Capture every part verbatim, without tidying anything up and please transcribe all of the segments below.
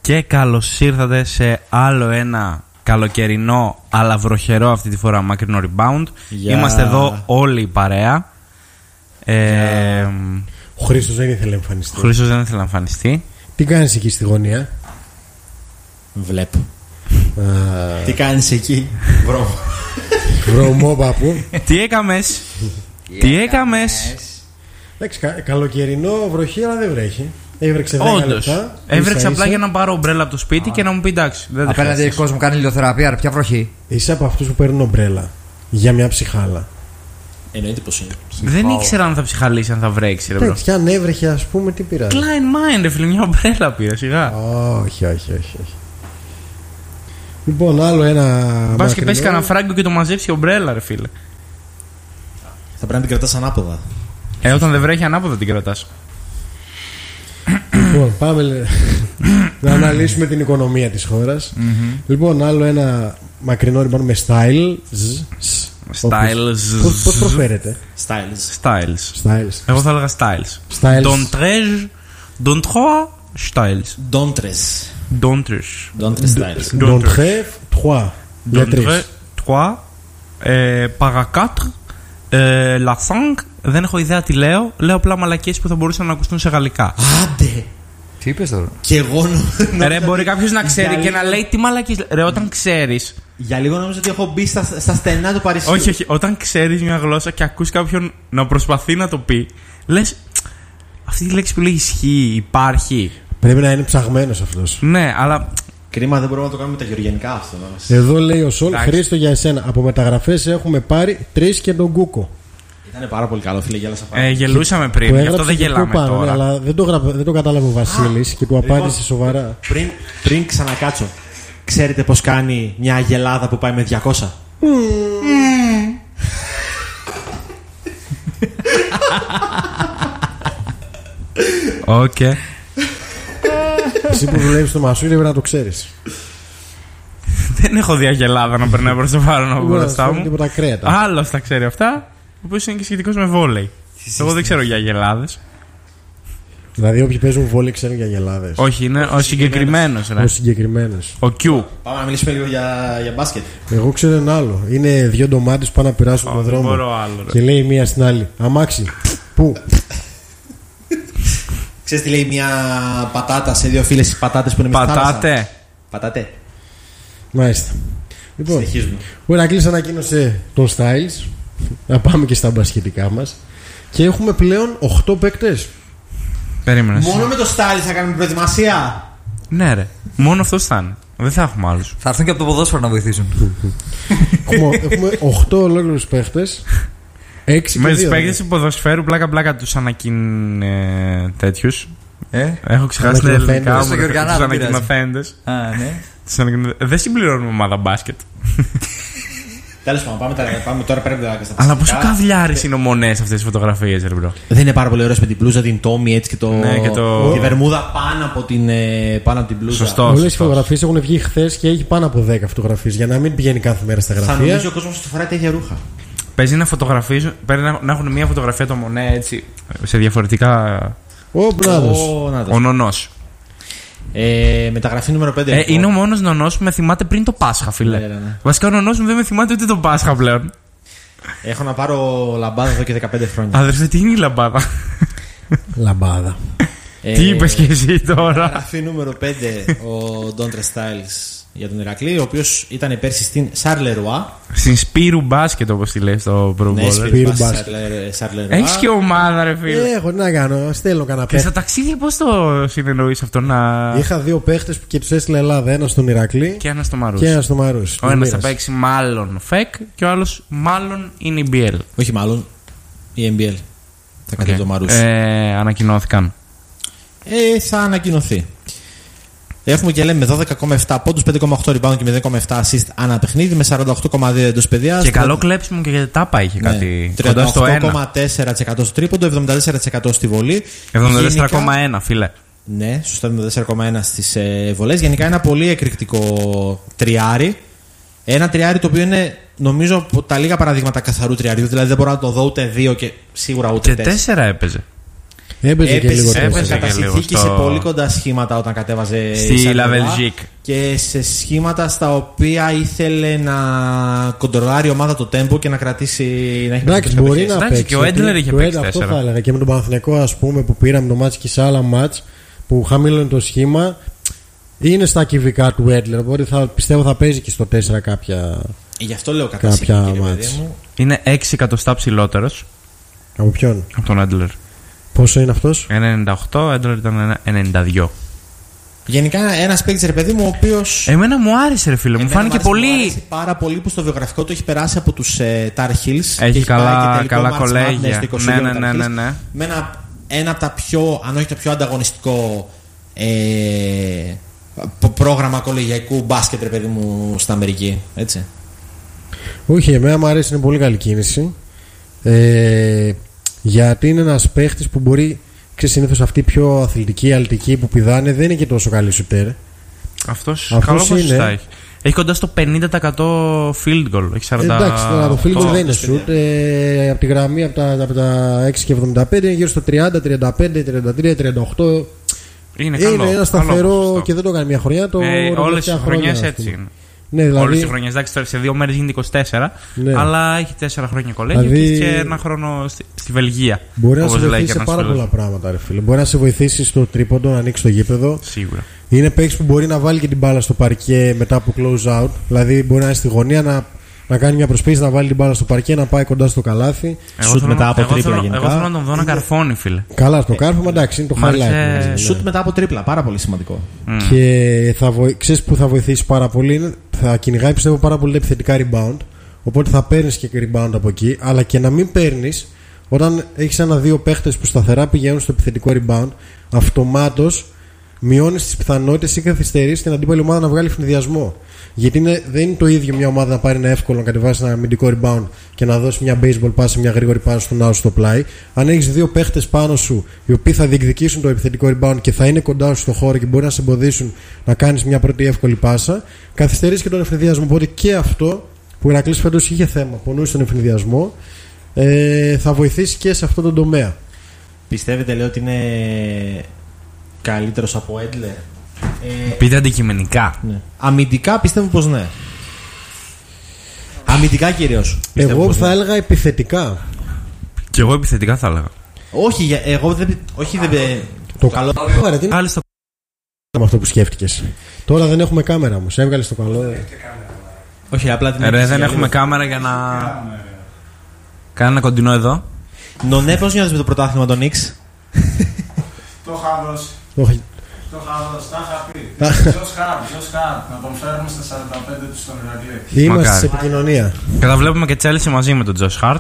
Και καλώς ήρθατε σε άλλο ένα καλοκαιρινό αλλά βροχερό αυτή τη φορά μακρινό rebound. Yeah. Είμαστε εδώ όλοι η παρέα. Yeah. Ε, Ο Χρήστος δεν ήθελε να εμφανιστεί. Ο Χρήστος δεν ήθελε να εμφανιστεί. Τι κάνεις εκεί στη γωνία? Βλέπω. uh... Τι κάνεις εκεί? Βρώμο. Βρωμό παππού. Τι έκαμες? Τι έκαμες? Εντάξει, κα, καλοκαιρινό βροχή αλλά δεν βρέχει. Έβρεξε δέκα λεπτά. Έβρεξε απλά για να πάρω ομπρέλα από το σπίτι. Α. Και να μου πει εντάξει. Απέναντι κόσμο κάνει ηλιοθεραπεία, ποια βροχή. Είσαι από αυτούς που παίρνουν ομπρέλα για μια ψυχάλα. Εννοείται πως είναι. Δεν ήξερα αν θα ψυχαλίσει, αν θα βρέξει. Εντάξει, αν έβρεχε, ας πούμε, τι πειράζει. Klein mind, φίλε, μια ομπρέλα πήρα σιγά. Όχι, όχι, όχι, όχι. Λοιπόν, άλλο ένα. Πας και πέσει κανένα φράγκο και το μαζέψει η ομπρέλα, ρε φίλε. Θα πρέπει να την κρατάς ανάποδα. Ε, όταν δεν βρέχει ανάποδα την κρατάς. Λοιπόν, πάμε να αναλύσουμε την οικονομία της χώρας. Mm-hmm. Λοιπόν, άλλο ένα μακρινό λοιπόν με style. Styles. Πώς, πώς προφέρεται? Styles. Styles. Styles. Εγώ θα έλεγα styles. Styles. Don tres, don trois, styles. Don tres. Don tres. Don tres styles. Don tres, trois. Don tres, trois, para quatre, la cinq. Δεν έχω ιδέα τι λέω. Λέω απλά μαλακίες που θα μπορούσαν να ακουστούν σε γαλλικά. Άντε! Τι είπες τώρα? Και εγώ νο... Ρε, μπορεί κάποιος να ξέρει και να λέει τι μαλακίες. Ρε, όταν ξέρεις. Για λίγο νόμιζα ότι έχω μπει στα, στα στενά του Παρισιού. Όχι, όχι. Όταν ξέρεις μια γλώσσα και ακούς κάποιον να προσπαθεί να το πει, λες. Αυτή τη λέξη που λέει ισχύει, υπάρχει. Πρέπει να είναι ψαγμένος αυτός. Ναι, αλλά. Κρίμα, δεν μπορούμε να το κάνουμε με τα γεωργιανικά αυτό. Εδώ λέει ο Σολ, Χρήστο για εσένα. Από μεταγραφές έχουμε πάρει τρεις και τον Κούκο. Ήταν πάρα πολύ καλό, φίλε, γέλασα πάρα. Ε, γελούσαμε πριν, γι' αυτό δεν γελάμε πάνω, τώρα. Ναι, αλλά δεν το, γραπε, δεν το κατάλαβε ο Βασίλης και του απάντησε λοιπόν, σοβαρά. Πριν, πριν ξανακάτσω, ξέρετε πως κάνει μια αγελάδα που πάει με διακόσια? Οκ. Εσύ που δουλεύεις στο Μασούρι πρέπει να το ξέρεις. Δεν έχω δει αγελάδα να περνάει προς το παρόν από μπροστά μου. Άλλος τα ξέρει αυτά. Ο οποίος είναι και σχετικός με βόλεϊ. Εγώ δεν ξέρω για αγελάδες. Δηλαδή, όποιοι παίζουν βόλεϊ ξέρουν για αγελάδες. Όχι, είναι ο συγκεκριμένος. Ο συγκεκριμένος. Ο Q. Πάμε να μιλήσουμε λίγο για, για μπάσκετ. Εγώ ξέρω ένα άλλο. Είναι δύο ντομάτες που πάνε να περάσουν τον δρόμο. Άλλο, και λέει μία στην άλλη: αμάξι. Πού? Ξέρεις τι λέει μια πατάτα σε δύο φίλες πατάτες που είναι με πατάτε. Πατάτε. Μάλιστα. Λοιπόν, συνεχίζουμε. Ο Ηρακλής ανακοίνωσε τον Styles. Να πάμε και στα μπασχετικά μας. Και έχουμε πλέον οκτώ παίκτες. Περίμενε. Μόνο με το Styles θα κάνουμε προετοιμασία. Ναι, ρε. Μόνο αυτός θα είναι. Δεν θα έχουμε άλλους. Θα έρθουν και από το ποδόσφαιρο να βοηθήσουν. έχουμε, έχουμε οκτώ ολόκληρους παίκτες. έξι με τους παίκτες του ποδοσφαίρου πλάκα-πλάκα τους ανακοιν... Ε, τέτοιους. Ε? Έχω ξεχάσει τα ελληνικά μου. Τους ανακοινωθέντες. Δεν συμπληρώνουμε ομάδα μπάσκετ. Τέλος πάντων, πάμε, πάμε τώρα πρέπει να στα αλλά πόσο καβλιάρης είναι ο Μονές αυτές τις φωτογραφίες, ρε μπρο. Δεν είναι πάρα πολύ ωραίος με την μπλούζα, την Τόμι έτσι και, το... ναι, και το... τη βερμούδα πάνω από την, πάνω από την μπλούζα. Σωστό. Όλες οι φωτογραφίες έχουν βγει χθες και έχει πάνω από δέκα φωτογραφίες για να μην πηγαίνει κάθε μέρα στα γραφεία. Θα νομίζει ο κόσμος ότι φοράει τέτοια ρούχα. Παίζει να φωτογραφίζουν, πρέπει να έχουν μια φωτογραφία το Μονέ έτσι σε διαφορετικά. Ο Μπράδος. Ο Νονός. Ε, μεταγραφή νούμερο πέντε. Ε, είναι ο μόνος Νονός που με θυμάται πριν το Πάσχα, φίλε. Ναι, ναι, ναι. Βασικά ο Νονός μου δεν με θυμάται ούτε το Πάσχα πλέον. Έχω να πάρω λαμπάδα εδώ και δεκαπέντε χρόνια. Αδερφέ, τι είναι η λαμπάδα? Λαμπάδα. Ε, τι είπες και εσύ τώρα? Μεταγραφή νούμερο πέντε ο Ντόντρε Styles για τον Ηρακλή, ο οποίος ήταν πέρσι στην Σαρλερουά. Στην Σπύρου Μπάσκετ, όπως τη λέει στο προμπόλερ. Ναι, Σπύρου Μπάσκετ. Έχεις και ομάδα, ρε φίλε. Έχω, τι να κάνω, στέλνω κανένα παίχτη. Και στα ταξίδια πώς το συνεννοείς αυτό να. Είχα δύο παίχτες και τους έστειλε Ελλάδα. Ένα στον Ηρακλή και ένα στο Μαρούσι. Και ένα στο Μαρούσι. Ο ένας θα παίξει μάλλον φεκ και ο άλλος μάλλον είναι η μπι ελ. Όχι, μάλλον η εν μπι ελ. Θα κάνει okay. το Μαρούσι. Ε, ανακοινώθηκαν. Ε, θα ανακοινωθεί. Έχουμε και λέμε δώδεκα κόμμα επτά πόντους, πέντε κόμμα οκτώ rebound και μηδέν κόμμα επτά assist ανά παιχνίδι με σαράντα οκτώ κόμμα δύο εντός παιδιάς. Και καλό κλέψιμο και για την τάπα είχε ναι, κάτι. τριάντα οκτώ κόμμα τέσσερα τοις εκατό στο τρίποντο, εβδομήντα τέσσερα τοις εκατό στη βολή. εβδομήντα τέσσερα κόμμα ένα φίλε. Ναι, σωστά, εβδομήντα τέσσερα κόμμα ένα στις ε, βολές. Γενικά ένα πολύ εκρηκτικό τριάρι. Ένα τριάρι το οποίο είναι νομίζω από τα λίγα παραδείγματα καθαρού τριάριου. Δηλαδή δεν μπορώ να το δω ούτε δύο και σίγουρα ούτε και τέσσερα. τέσσερα έπαιζε. Έπαιζε και λίγο έπαιζε έπαιζε κατά και λίγο συνθήκη στο- σε πολύ κοντά σχήματα όταν κατέβαζε Στη η La Σαρδελά Belgique. και σε σχήματα στα οποία ήθελε να κοντρολάρει η ομάδα το τέμπο και να κρατήσει να έχει Εντάξει, περισσότερες μπορεί περιοχές. να Εντάξει, παίξει. και ο Έντλερ γιατί είχε το παίξει Έντλερ, αυτό τέσσερα. θα έλεγα και με τον Παναθηναϊκό, ας πούμε, που πήραμε το μάτς και σε άλλα μάτς που χαμήλωνε το σχήμα. Είναι στα κυβικά του Έντλερ. Οπότε θα, πιστεύω θα παίζει και στο τέσσερα κάποια. Γι' αυτό λέω κατά Κάποια συνθήκη, ρε μάτς. παιδί μου. Είναι έξι εκατοστά ψηλότερο Από ποιον? από τον Έντλερ. Πόσο είναι αυτός? ένα ενενήντα οκτώ, ο Έντλερ ήταν ένα ενενήντα δύο. Γενικά ένα παίκτη, ρε παιδί μου, ο οποίο. Εμένα μου άρεσε, ρε φίλε, μου φάνηκε πολύ. Πάρα πολύ που στο βιογραφικό του έχει περάσει από του ε, Tar Heels. και Έχει πάει καλά, και τελικό καλά March κολέγια. Madness στο είκοσι Ναι, δύο ναι, με ναι, Tar ναι, Heels. ναι. Με ένα, ένα από τα πιο, αν όχι το πιο ανταγωνιστικό ε, π- πρόγραμμα κολεγιακού μπάσκετ, ρε παιδί μου, στην Αμερική. Έτσι. Όχι, εμένα μου αρέσει, είναι πολύ καλή κίνηση. Ε, γιατί είναι ένας παίχτης που μπορεί. Ξέρεις, συνήθως αυτοί οι πιο αθλητικοί, αλτικοί που πηδάνε δεν είναι και τόσο καλοί σουτέρ. Αυτός Αυτός καλό είναι. ποσοστά έχει. Έχει κοντά στο πενήντα τοις εκατό field goal. Έχει σαράντα. Εντάξει, τώρα το field goal δεν είναι σουτ. Ε, από τη γραμμή από τα, από τα έξι και εβδομήντα πέντε είναι γύρω στο τριάντα, τριάντα πέντε, τριάντα τρία, τριάντα οκτώ. Είναι, καλό, Είναι ένα καλό σταθερό ποσοστό. και δεν το έκανε μια χρονιά. Το Ε, τελευταία όλες τις χρόνια, χρονιές ας έτσι πούμε. είναι. Ναι, Όλες δηλαδή, τις χρονιές. Εντάξει, τώρα σε δύο μέρες γίνεται είκοσι τέσσερα. Ναι. Αλλά έχει τέσσερα χρόνια κολέγιο Δηλαδή- και, και ένα χρόνο στη, στη Βελγία. μπορεί να σε όπως λέει βοηθήσει και σε ένας πάρα φίλος. πολλά πράγματα, ρε φίλε. Μπορεί να σε βοηθήσει στο τρίποντο, να ανοίξει το γήπεδο. Σίγουρα. Είναι παίκτη που μπορεί να βάλει και την μπάλα στο παρκέ μετά από close out. Δηλαδή μπορεί να είναι στη γωνία να, να κάνει μια προσπίση, να βάλει την μπάλα στο παρκέ, να πάει κοντά στο καλάθι. Εγώ Σουτ θέλω μετά να- από εγώ τρίπλα θέλω- γενικά. Εγώ θέλω να τον δω να καρφώνει, φίλε. Καλά, το κάρφωμα εντάξει, είναι το Μ' άρεσε, highlight. ναι, ναι. Σουτ μετά από τρίπλα, πάρα πολύ σημαντικό. Mm. Και θα βοη... ξέρεις που θα βοηθήσει πάρα πολύ. Είναι... Θα κυνηγάει πιστεύω πάρα πολύ τα επιθετικά rebound. Οπότε θα παίρνει και rebound από εκεί. Αλλά και να μην παίρνει όταν έχει ένα-δύο παίχτε που σταθερά πηγαίνουν στο επιθετικό rebound, αυτομάτω μειώνει τι πιθανότητε ή καθυστερεί την αντίπαλη ομάδα να βγάλει φνηδιασμό. Γιατί είναι, δεν είναι το ίδιο μια ομάδα να πάρει ένα εύκολο, να κατεβάσει ένα αμυντικό rebound και να δώσει μια baseball pass, μια γρήγορη pass στον άλλο στο πλάι. Αν έχει δύο παίχτε πάνω σου, οι οποίοι θα διεκδικήσουν το επιθετικό rebound και θα είναι κοντά σου στο χώρο και μπορεί να σε εμποδίσουν να κάνει μια πρώτη εύκολη πάσα, καθυστερεί και τον ευνηδιασμό. Οπότε και αυτό που ο Ηρακλής φέτος είχε θέμα, πονούσε τον ευνηδιασμό, ε, θα βοηθήσει και σε αυτό το τομέα. Πιστεύετε, λέω, ότι είναι καλύτερος από Έντλερ? Ε, Πείτε αντικειμενικά. ναι. Αμυντικά πιστεύω πως ναι. Αμυντικά κυρίως. πιστεύω Εγώ πως θα ναι. έλεγα επιθετικά. Και εγώ επιθετικά θα έλεγα. Όχι, για- εγώ δεν. Όχι, δεν. Το καλό. Άρα, τι είναι Άλλη στο με αυτό που σκέφτηκες. Τώρα δεν έχουμε κάμερα όμως. Έβγαλε το καλό. ε. Όχι, απλά την Ρε, έκθεση δεν για έχουμε λίγο. κάμερα για να. Κάνε ένα κοντινό εδώ. Νονέ, πώς νιώθεις με το πρωτάθλημα των Νίξ? Το είχα δώσει. Όχι. Το είχα δώσει. Τα είχα πει. Ποιος χάρ, ποιος χάρ. Να τον φέρουμε στα σαράντα πέντε του στον Ηρακλή. Είμαστε Μακάρι. σε επικοινωνία. Καταβλέπουμε και Chelsea μαζί με τον Josh Hart.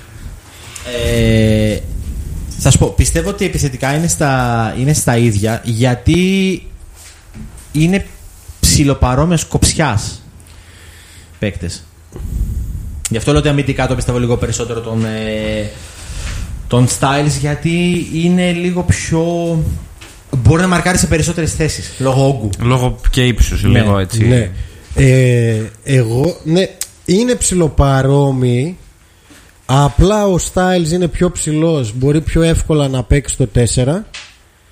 Ε, θα σου πω, πιστεύω ότι επιθετικά είναι στα, είναι στα ίδια, γιατί είναι ψιλοπαρόμοιας κοψιάς παίκτες. Γι' αυτό λέω ότι αμυντικά το πιστεύω λίγο περισσότερο τον, ε, τον Styles, γιατί είναι λίγο πιο. Μπορεί να μαρκάρει σε περισσότερες θέσεις λόγω όγκου. Λόγω και ύψου, Ναι, λίγο έτσι. Ναι. Ε, εγώ, ναι, είναι ψηλοπαρόμοιοι. Απλά ο Styles είναι πιο ψηλός. Μπορεί πιο εύκολα να παίξει το τέσσερα.